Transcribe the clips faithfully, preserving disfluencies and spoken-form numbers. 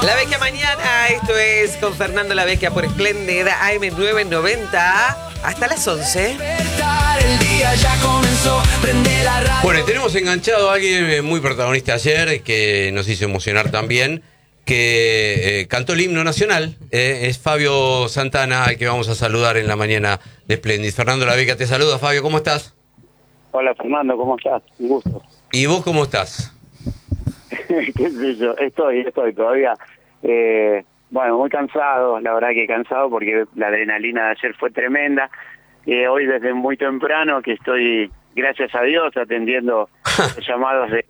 La Vecchia Mañana, esto es con Fernando La Vecchia por Espléndida A M novecientos noventa hasta las once. Bueno, y tenemos enganchado a alguien muy protagonista ayer, que nos hizo emocionar también, que eh, cantó el himno nacional, eh, es Fabio Santana, al que vamos a saludar en la mañana de Espléndida. Fernando La Vecchia te saluda. Fabio, ¿cómo estás? Hola Fernando, ¿cómo estás? Un gusto. ¿Y vos cómo estás? ¿Qué sé yo? Estoy, estoy todavía, eh, bueno, muy cansado, la verdad que cansado porque la adrenalina de ayer fue tremenda. Eh, hoy desde muy temprano que estoy, gracias a Dios, atendiendo los llamados de...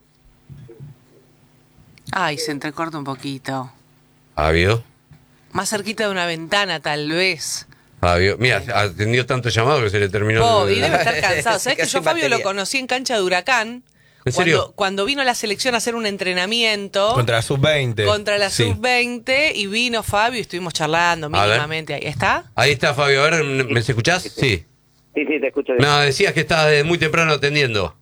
Ay, se entrecorta un poquito. Fabio. Más cerquita de una ventana, tal vez. Fabio, mira, atendió tanto llamado que se le terminó... Oh, el... y debe estar cansado. ¿Sabés que Casi yo Fabio batería. lo conocí en cancha de Huracán? ¿En serio? Cuando, cuando vino a la selección a hacer un entrenamiento Contra la sub veinte. contra la Sí. sub veinte y vino Fabio y estuvimos charlando A ver. mínimamente. Ahí ¿está? Ahí está, Fabio. A ver, ¿me escuchás? Sí. Sí, sí, te escucho bien. No, decías que estabas desde muy temprano atendiendo.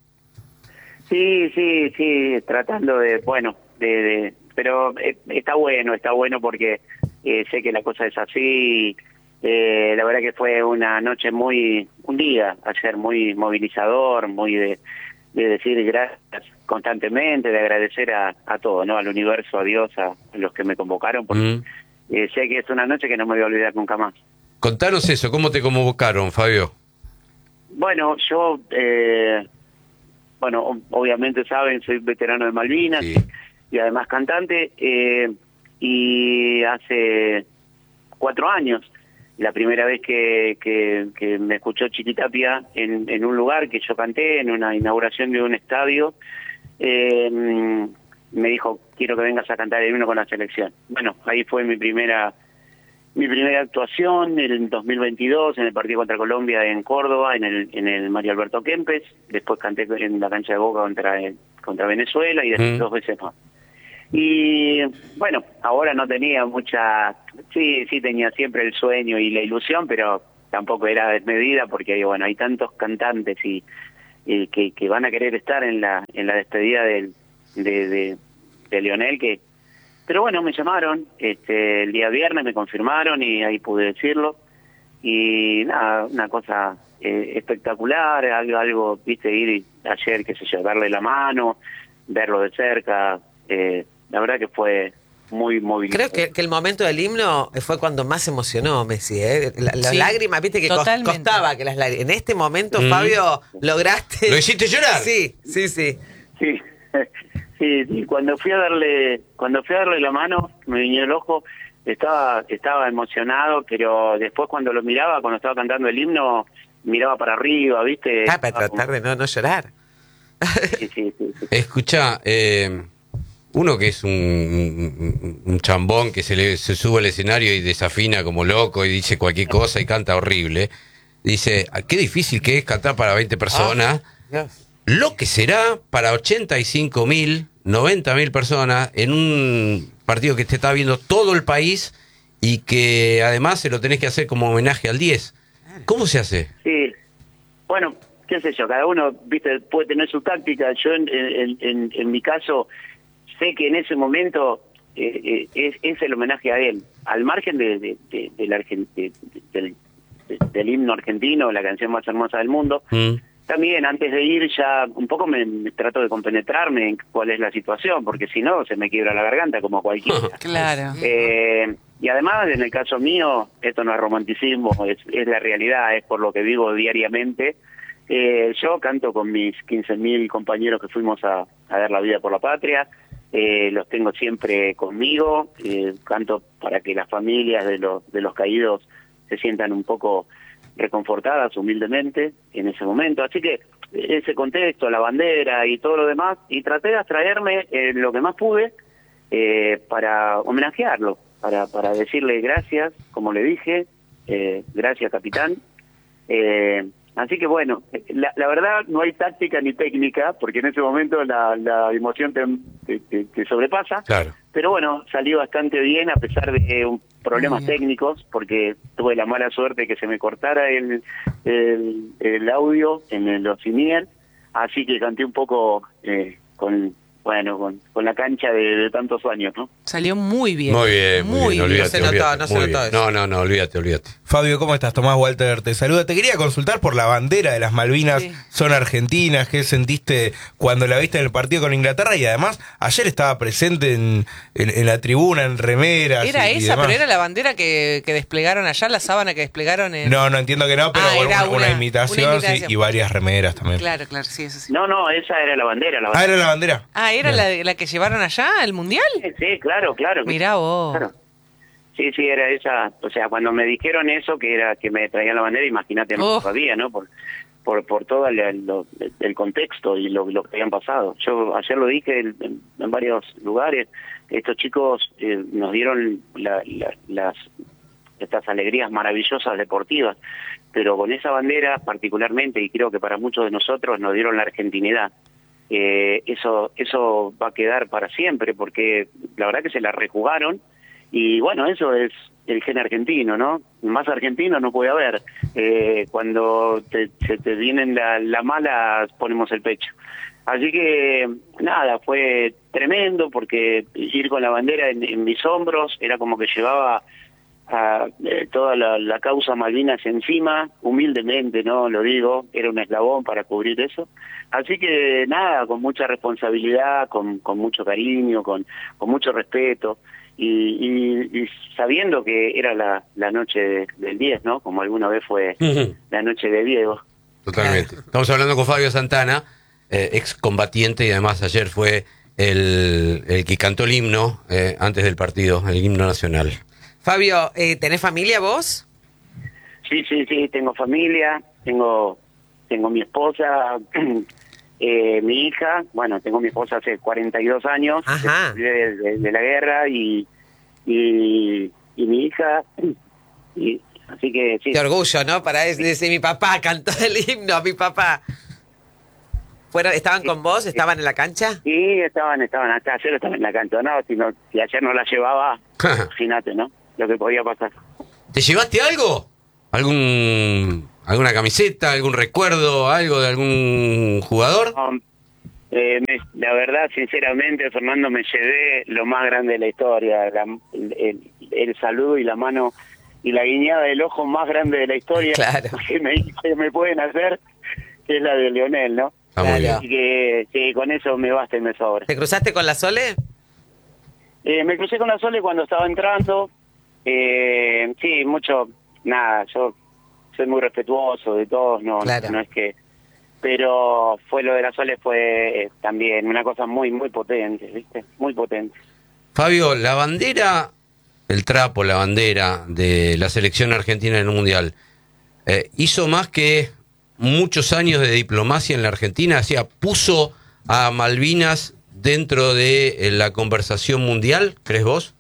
Sí, sí, sí, tratando de, bueno, de, de pero eh, está bueno, está bueno porque eh, sé que la cosa es así. Eh, la verdad que fue una noche muy, un día ayer muy movilizador, muy de, de decir gracias constantemente, de agradecer a, a todo, ¿no? Al universo, a Dios, a, a los que me convocaron, porque Mm. eh, sé que es una noche que no me voy a olvidar nunca más. Contanos eso, ¿cómo te convocaron, Fabio? Bueno, yo, eh, bueno, o- obviamente saben, soy veterano de Malvinas. Sí. Y además cantante, eh, y hace cuatro años, la primera vez que, que, que me escuchó Chiquitapia en, en un lugar que yo canté, en una inauguración de un estadio, eh, me dijo, quiero que vengas a cantar el himno con la selección. Bueno, ahí fue mi primera mi primera actuación en el dos mil veintidós, en el partido contra Colombia en Córdoba, en el en el Mario Alberto Kempes. Después canté en la cancha de Boca contra el- contra Venezuela y después Mm. dos veces más. Y bueno, ahora no tenía mucha, sí, sí tenía siempre el sueño y la ilusión, pero tampoco era desmedida porque bueno, hay tantos cantantes y, y que, que van a querer estar en la en la despedida del, de, de, de Lionel, que pero bueno, me llamaron este el día viernes, me confirmaron y ahí pude decirlo. Y nada, una cosa eh, espectacular, algo, algo, viste, ir ayer, qué sé yo, darle la mano, verlo de cerca. Eh, la verdad que fue muy movilizador. Creo que, que el momento del himno fue cuando más emocionó Messi, ¿eh? La- las Sí, lágrimas, viste que cos- totalmente. costaba que las lágrimas. En este momento, Mm. Fabio, lograste. ¿Lo hiciste llorar? Sí, sí, sí. Sí, sí, sí, cuando fui a darle, cuando fui a darle la mano, me viñó el ojo, estaba, estaba emocionado, pero después cuando lo miraba, cuando estaba cantando el himno, miraba para arriba, viste. Ah, para Estaba como- tratar de no, no llorar. Sí, sí, sí, sí. Escuchá, eh, uno que es un, un, un chambón que se, le, se sube al escenario y desafina como loco y dice cualquier cosa y canta horrible, dice, "Ah, qué difícil que es cantar para veinte personas, Dios. lo que será para ochenta y cinco mil, noventa mil personas en un partido que te está viendo todo el país y que además se lo tenés que hacer como homenaje al diez. ¿Cómo se hace? Sí, bueno, qué sé yo, cada uno, viste, puede tener su táctica. Yo en, en, en, en mi caso sé que en ese momento eh, eh, es, es el homenaje a él, al margen de, de, de- del, argen- de- de- del, de- del himno argentino, la canción más hermosa del mundo. Mm. También antes de ir ya un poco me, me trato de compenetrarme en cuál es la situación, porque si no se me quiebra la garganta como cualquiera. Claro. Eh, y además, en el caso mío, esto no es romanticismo, es, es la realidad, es por lo que vivo diariamente. Eh, yo canto con mis quince mil compañeros que fuimos a, a dar la vida por la patria, eh, los tengo siempre conmigo, eh, canto para que las familias de los, de los caídos se sientan un poco reconfortadas humildemente en ese momento. Así que ese contexto, la bandera y todo lo demás, y traté de abstraerme eh, lo que más pude eh, para homenajearlo, para, para decirle gracias, como le dije, eh, gracias capitán. Eh, así que bueno, la, la verdad no hay táctica ni técnica, porque en ese momento la, la emoción te, te, te- te sobrepasa. Claro. Pero bueno, salió bastante bien a pesar de un- problemas Muy bien. técnicos, porque tuve la mala suerte que se me cortara el, el, el audio en el Ocinier, así que canté un poco eh, con, bueno, con, con la cancha de, de tantos años, ¿no? Salió muy bien. Muy bien, muy, muy bien, bien. olvídate, No se notó, olvídate, no se muy notó bien. eso. No, no, no, olvídate, olvídate. Fabio, ¿cómo estás? Tomás Walter te saluda. Te quería consultar por la bandera de las Malvinas. Sí. Son argentinas. ¿Qué sentiste cuando la viste en el partido con Inglaterra? Y además, ayer estaba presente en, en, en la tribuna, en remeras. Era y, y esa, demás. pero era la bandera que, que desplegaron allá, la sábana que desplegaron en... No, no entiendo que no, pero Ah, bueno, era una, una una- imitación, una sí, imitación. y varias remeras también. Claro, claro, sí, eso sí. No, no, esa era la bandera. La Ah, bandera. era la bandera. Ah, ¿era Bien. la, la que llevaron allá, al Mundial? Sí, claro, claro. Mirá vos. Claro. Sí, sí, era esa. O sea, cuando me dijeron eso, que era que me traían la bandera, imagínate, no Oh. sabía, ¿no? Por por por todo el, lo- el contexto y lo, lo que habían pasado. Yo ayer lo dije en, en- en varios lugares. Estos chicos eh, nos dieron la- la- las estas alegrías maravillosas deportivas, pero con esa bandera particularmente, y creo que para muchos de nosotros, nos dieron la argentinidad. Eh, eso eso va a quedar para siempre, porque la verdad que se la rejugaron, y bueno, eso es el gen argentino, ¿no? Más argentino no puede haber. Eh, cuando te, se te vienen la, la mala, ponemos el pecho. Así que, nada, fue tremendo, porque ir con la bandera en, en mis hombros era como que llevaba a eh, toda la, la causa Malvinas encima, humildemente, no lo digo, era un eslabón para cubrir eso. Así que nada, con mucha responsabilidad, con, con mucho cariño, con, con mucho respeto, y, y, y sabiendo que era la, la noche de- del diez, ¿no? Como alguna vez fue Ujú. la noche de Diego. Totalmente. Estamos hablando con Fabio Santana, eh, ex combatiente, y además ayer fue el, el que cantó el himno eh, antes del partido, el himno nacional. Fabio, eh, ¿tenés familia vos? Sí, sí, sí, tengo familia, tengo tengo mi esposa, eh, mi hija, bueno, tengo mi esposa hace cuarenta y dos años, Ajá. de, de- de la guerra, y, y, y mi hija, y así que sí. Qué orgullo, ¿no? Para es- decir, mi papá cantó el himno, mi papá. ¿Fueron, ¿Estaban con vos? ¿Estaban en la cancha? Sí, estaban, estaban acá, ayer estaban en la cancha, no, si, no, si ayer no la llevaba, imagínate, ¿no? Lo que podía pasar. ¿Te llevaste algo? ¿Algún alguna camiseta, algún recuerdo, algo de algún jugador? No, eh, me- la verdad, sinceramente, Fernando, me llevé lo más grande de la historia, la- el, el- el saludo y la mano y la guiñada del ojo más grande de la historia Claro. que, me, que me pueden hacer, que es la de Lionel, ¿no? Está muy Claro. Así que sí, con eso me basta y me sobra. ¿Te cruzaste con la Sole? Eh, me crucé con la Sole cuando estaba entrando. Eh, sí, mucho, nada, yo soy muy respetuoso de todos, no, Claro. no es que... Pero fue lo de la Sole, fue eh, también una cosa muy, muy potente, ¿viste? Muy potente. Fabio, la bandera, el trapo, la bandera de la selección argentina en el Mundial, eh, hizo más que muchos años de diplomacia en la Argentina, o sea, puso a Malvinas dentro de eh, la conversación mundial, ¿crees vos?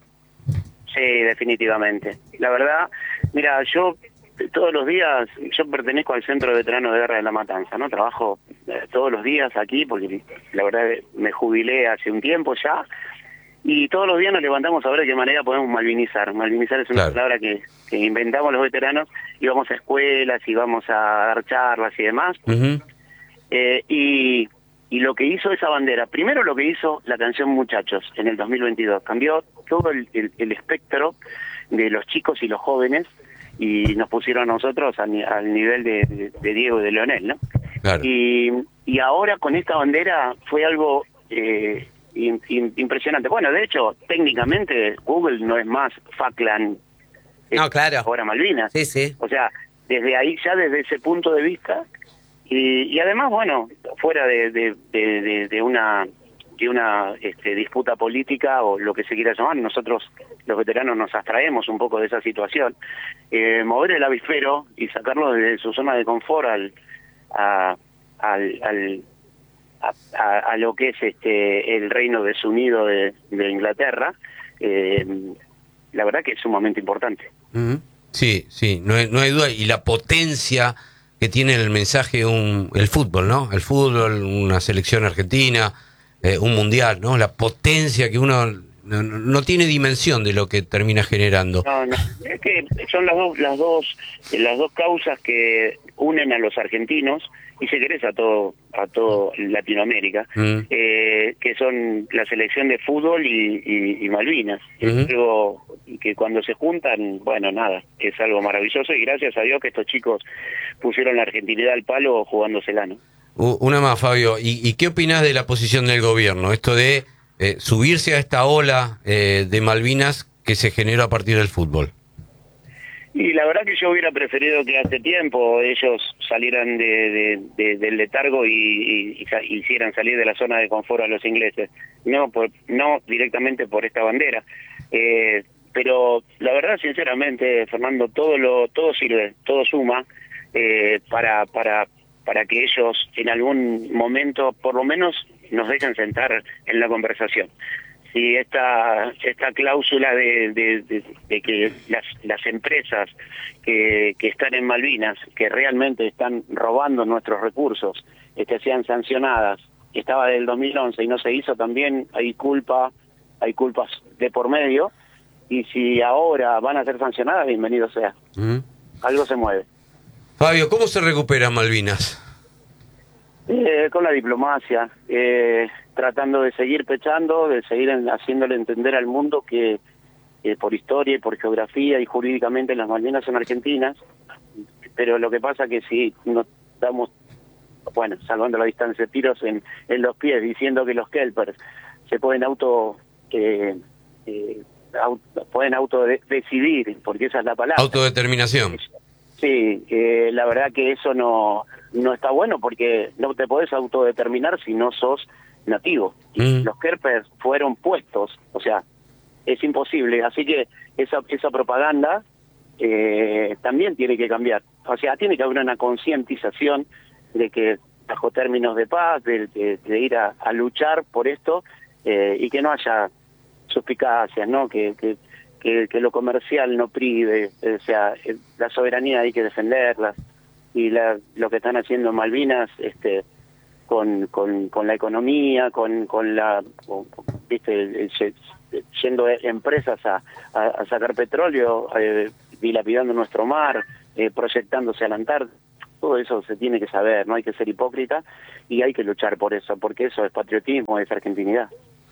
Sí, definitivamente. La verdad, mira, yo eh, todos los días, yo pertenezco al Centro de Veteranos de Guerra de La Matanza, ¿no? Trabajo eh, todos los días aquí porque la verdad me jubilé hace un tiempo ya, y todos los días nos levantamos a ver de qué manera podemos malvinizar. Malvinizar es una Claro. palabra que, que inventamos los veteranos, y vamos a escuelas y vamos a dar charlas y demás. Ujú. Eh, y, y lo que hizo esa bandera, primero lo que hizo la canción Muchachos en el dos mil veintidós, cambió todo el, el, el espectro de los chicos y los jóvenes, y nos pusieron a nosotros a ni- al nivel de, de, de Diego y de Leonel, ¿no? Claro. Y, y ahora con esta bandera fue algo eh, in- in- impresionante. Bueno, de hecho, técnicamente Google no es más Falkland, es No, claro. ahora Malvinas. Sí, sí. O sea, desde ahí, ya desde ese punto de vista, y, y además, bueno, fuera de, de, de, de- de una de una este, disputa política o lo que se quiera llamar, nosotros los veteranos nos abstraemos un poco de esa situación. Eh, mover el avispero y sacarlo de su zona de confort al a, al, al a, a, a lo que es este el reino desunido de, de Inglaterra, eh, la verdad que es sumamente importante. Ujú. Sí, sí, no hay, no hay duda. Y la potencia que tiene el mensaje un, el fútbol, ¿no? El fútbol, una selección argentina, eh, un mundial, ¿no? La potencia que uno no, no- no tiene dimensión de lo que termina generando. No, no, es que son las dos, las dos, las dos causas que unen a los argentinos, y si querés a todo a todo Latinoamérica, Mm. eh, que son la selección de fútbol y, y, y Malvinas. Ujú. Es algo que cuando se juntan, bueno, nada, es algo maravilloso y gracias a Dios que estos chicos pusieron la argentinidad al palo jugándosela, ¿no? U- Una más, Fabio. ¿Y, y qué opinás de la posición del gobierno? Esto de eh, subirse a esta ola eh, de Malvinas que se generó a partir del fútbol. Y la verdad que yo hubiera preferido que hace tiempo ellos salieran de, de- de- del letargo y, y- y sa- hicieran salir de la zona de confort a los ingleses, no por, no directamente por esta bandera. Eh, pero la verdad, sinceramente, Fernando, todo lo todo sirve, todo suma eh, para para para que ellos en algún momento, por lo menos, nos dejen sentar en la conversación. Si esta esta cláusula de, de, de, de que las las empresas que, que están en Malvinas, que realmente están robando nuestros recursos, este, sean sancionadas, estaba del dos mil once y no se hizo, también hay culpa, hay culpas de por medio, y si ahora van a ser sancionadas, bienvenido sea. ¿Mm? Algo se mueve. Fabio, ¿cómo se recupera Malvinas? Eh, con la diplomacia, eh, tratando de seguir pechando, de seguir en- haciéndole entender al mundo que eh, por historia y por geografía y jurídicamente las Malvinas son argentinas, pero lo que pasa que si no estamos, bueno, salvando la distancia, tiros en, en los pies, diciendo que los kelpers se pueden auto, eh, eh, auto pueden auto de- decidir, porque esa es la palabra. Autodeterminación. Sí, eh, la verdad que eso no no está bueno porque no te podés autodeterminar si no sos nativo. Y Mm. los Kerpers fueron puestos, o sea, es imposible. Así que esa esa propaganda eh, también tiene que cambiar. O sea, tiene que haber una concientización de que bajo términos de paz, de, de- de ir a, a luchar por esto eh, y que no haya suspicacias, ¿no? Que, que que, que lo comercial no prive, o sea, eh, la soberanía hay que defenderla, y la, lo que están haciendo en Malvinas, este, con, con, con la economía, con, con la, con- viste, el- el- yendo empresas a, a, a sacar petróleo, eh, dilapidando nuestro mar, eh, proyectándose al Antártida, todo eso se tiene que saber, no hay que ser hipócrita y hay que luchar por eso, porque eso es patriotismo, es argentinidad.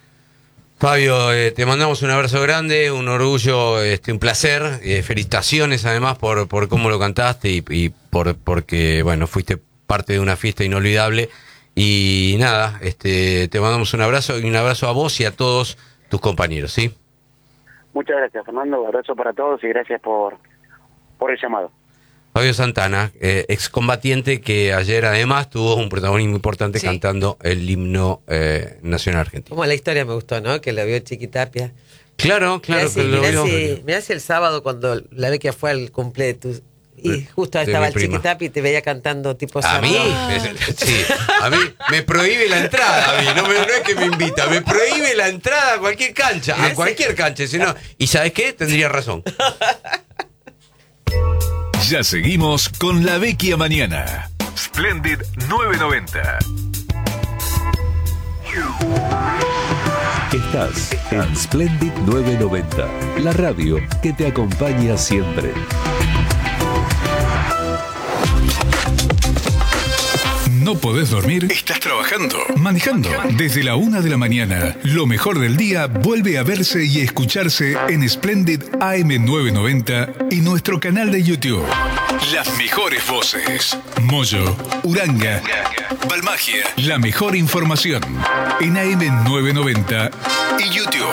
Fabio, eh, te mandamos un abrazo grande, un orgullo, este, un placer, eh, felicitaciones además por, por cómo lo cantaste y, y por porque bueno fuiste parte de una fiesta inolvidable y nada, este, te mandamos un abrazo y un abrazo a vos y a todos tus compañeros, ¿sí? Muchas gracias, Fernando, un abrazo para todos y gracias por, por el llamado. Fabio Santana, eh, excombatiente que ayer además tuvo un protagonismo importante Sí. cantando el himno eh, nacional argentino. Como la historia me gustó, ¿no? Que la vio Chiquitapia. Claro, claro mirá, que si, lo mirá, vio. si, mirá si el sábado cuando la Vecchia fue al cumple de tu... Y De- justo de estaba mi el prima. Chiquitapi y te veía cantando tipo... A mí, Sardón. me- sí, a mí me prohíbe la entrada, a mí, no, me- no es que me invita, me prohíbe la entrada a cualquier cancha, a cualquier cancha, si no, y ¿sabes qué? Tendría razón. Ya seguimos con La Vecchia Mañana. Splendid nueve noventa. Estás en Splendid nueve noventa, la radio que te acompaña siempre. ¿No podés dormir? ¿Estás trabajando? ¿Manejando? Desde la una de la mañana, lo mejor del día vuelve a verse y escucharse en Splendid A M novecientos noventa y nuestro canal de YouTube. Las mejores voces. Moyo, Uranga, Balmagia. La mejor información en A M novecientos noventa y YouTube.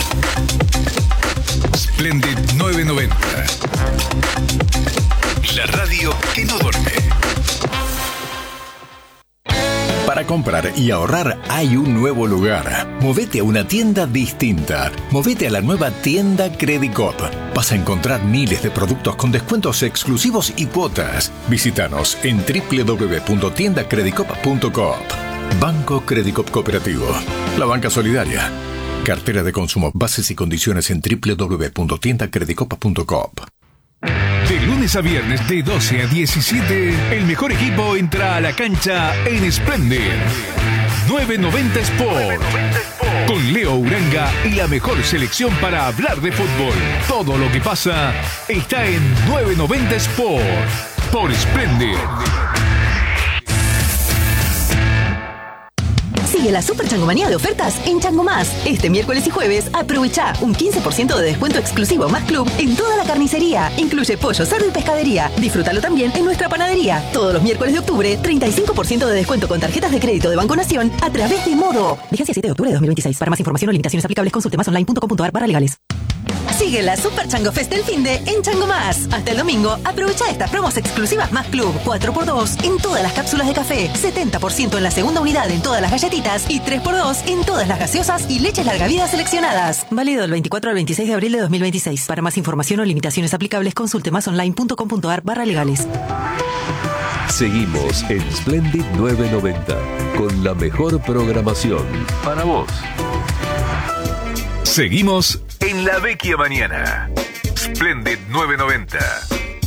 Splendid novecientos noventa. La radio que no duerme. Para comprar y ahorrar hay un nuevo lugar. Movete a una tienda distinta. Movete a la nueva tienda Credicop. Vas a encontrar miles de productos con descuentos exclusivos y cuotas. Visítanos en doble u doble u doble u punto tienda credicop punto coop. Banco Credicop Cooperativo. La banca solidaria. Cartera de consumo. Bases y condiciones en doble u doble u doble u punto tienda credicop punto coop. De lunes a viernes de doce a diecisiete, el mejor equipo entra a la cancha en Splendid novecientos noventa Sport. Con Leo Uranga y la mejor selección para hablar de fútbol. Todo lo que pasa está en novecientos noventa Sport por Splendid. Sigue la Super Changomanía de ofertas en Chango Más. Este miércoles y jueves aprovecha un quince por ciento de descuento exclusivo más club en toda la carnicería. Incluye pollo, cerdo y pescadería. Disfrútalo también en nuestra panadería. Todos los miércoles de octubre, treinta y cinco por ciento de descuento con tarjetas de crédito de Banco Nación a través de Modo. Vigencia siete de octubre de dos mil veintiséis. Para más información o limitaciones aplicables, consulte más online punto com punto a r barra legales. Sigue la Super Chango Fest del finde en Chango Más. Hasta el domingo, aprovecha estas promos exclusivas más club. cuatro por dos en todas las cápsulas de café, setenta por ciento en la segunda unidad en todas las galletitas y tres por dos en todas las gaseosas y leches larga vida seleccionadas. Válido del veinticuatro al veintiséis de abril de dos mil veintiséis. Para más información o limitaciones aplicables, consulte más online punto com punto a r barra legales. Seguimos en Splendid novecientos noventa con la mejor programación para vos. Seguimos en la Vecchia Mañana. Splendid novecientos noventa.